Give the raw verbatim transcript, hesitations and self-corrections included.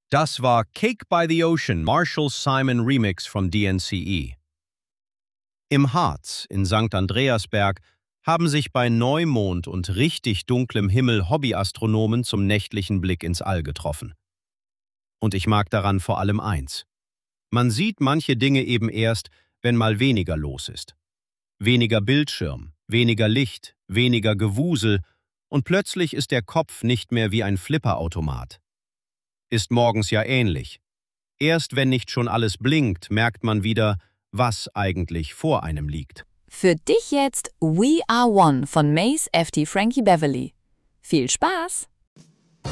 Das war Cake by the Ocean, Marshall Simon Remix vom D N C E. Im Harz in Sankt Andreasberg haben sich bei Neumond und richtig dunklem Himmel Hobbyastronomen zum nächtlichen Blick ins All getroffen. Und ich mag daran vor allem eins: Man sieht manche Dinge eben erst, wenn mal weniger los ist. Weniger Bildschirm, weniger Licht, weniger Gewusel und plötzlich ist der Kopf nicht mehr wie ein Flipperautomat. Ist morgens ja ähnlich. Erst wenn nicht schon alles blinkt, merkt man wieder, was eigentlich vor einem liegt. Für dich jetzt We Are One von Mace F T Frankie Beverly. Viel Spaß!